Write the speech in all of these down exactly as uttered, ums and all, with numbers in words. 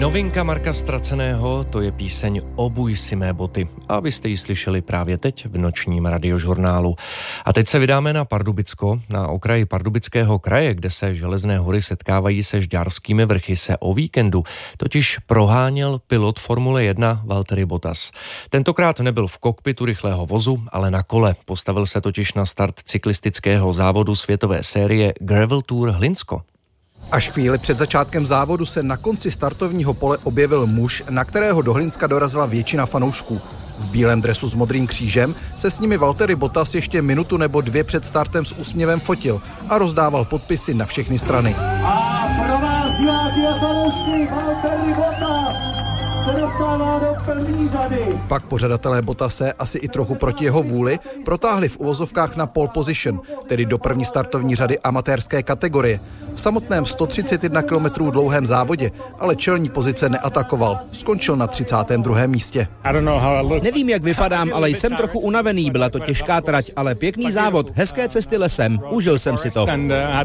Novinka Marka Ztraceného, to je píseň Obuj si mé boty. A vy jste ji slyšeli právě teď v nočním radiožurnálu. A teď se vydáme na Pardubicko. Na okraji Pardubického kraje, kde se Železné hory setkávají se Žďárskými vrchy, se o víkendu totiž proháněl pilot Formule jedna Valtteri Bottas. Tentokrát nebyl v kokpitu rychlého vozu, ale na kole. Postavil se totiž na start cyklistického závodu světové série Gravel Tour Hlinsko. Až chvíli před začátkem závodu se na konci startovního pole objevil muž, na kterého do Hlinska dorazila většina fanoušků. V bílém dresu s modrým křížem se s nimi Valtteri Bottas ještě minutu nebo dvě před startem s úsměvem fotil a rozdával podpisy na všechny strany. A pro vás, diváky a fanoušky, Valtteri Bottas se dostává do první řady. Pak pořadatelé Bottase, asi i trochu proti jeho vůli, protáhli v uvozovkách na pole position, tedy do první startovní řady amatérské kategorie. V samotném sto třicet jedna kilometrů dlouhém závodě ale čelní pozice neatakoval. Skončil na třicátém druhém místě. Nevím, jak vypadám, ale jsem trochu unavený. Byla to těžká trať, ale pěkný závod, hezké cesty lesem. Užil jsem si to.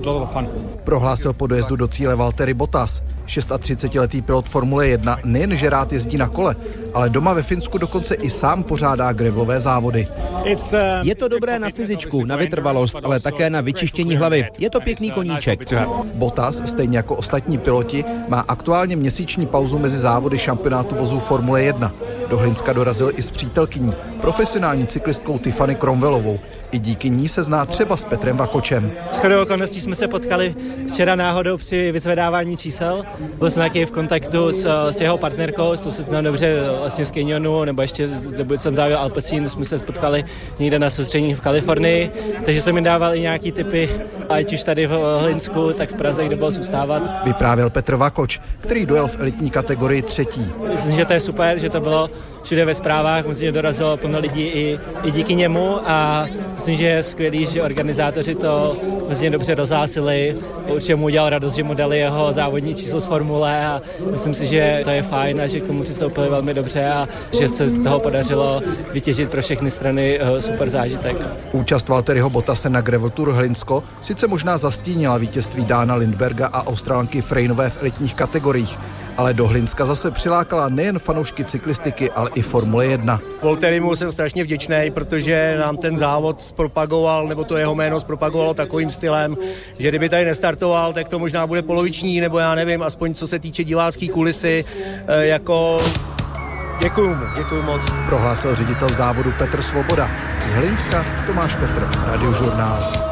Prohlásil po dojezdu do cíle Valtteri Bottas. třicetišestiletý pilot Formule jedna nejen že rád jezdí na kole, ale doma ve Finsku dokonce i sám pořádá gravelové závody. Je to dobré na fyzičku, na vytrvalost, ale také na vyčištění hlavy. Je to pěkný koníček. Bottas, stejně jako ostatní piloti, má aktuálně měsíční pauzu mezi závody šampionátu vozů Formule jedna. Do Hlinska dorazil i s přítelkyní, profesionální cyklistkou Tiffany Cromwellovou. I díky ní se zná třeba s Petrem Vakočem. Shodou okolností jsme se potkali včera náhodou při vyzvedávání čísel. Byl jsem taky v kontaktu s, s jeho partnerkou, s tou se znám dobře vlastně z Canyonu, nebo ještě dobu jsem závěl Alpecin, jsme se spotkali někde na soustředění v Kalifornii, takže jsem mi dával i nějaký tipy, ať už tady v Hlinsku, tak v Praze, kde byl zůstávat. Vyprávěl Petr Vakoč, který dojel v elitní kategorii třetí. Myslím, že to je super, že to bylo všude ve zprávách, myslím, že dorazilo plno lidí i, i díky němu a myslím, že je skvělý, že organizátoři to vlastně dobře rozhlásili. Určitě mu udělal radost, že mu dali jeho závodní číslo z formule a myslím si, že to je fajn a že k tomu přistoupili velmi dobře a že se z toho podařilo vytěžit pro všechny strany super zážitek. Účast Valtteriho Bottase na Gravel Tour Hlinsko sice možná zastínila vítězství Dána Lindberga a Australanky Freinové v elitních kategoriích, ale do Hlinska zase přilákala nejen fanoušky cyklistiky, ale i Formule jedna. Valtterimu jsem strašně vděčný, protože nám ten závod zpropagoval, nebo to jeho jméno zpropagovalo takovým stylem, že kdyby tady nestartoval, tak to možná bude poloviční, nebo já nevím, aspoň co se týče divácké kulisy, jako děkuju mu, děkuju moc. Prohlásil ředitel závodu Petr Svoboda. Z Hlinska Tomáš Petr, Radiožurnál.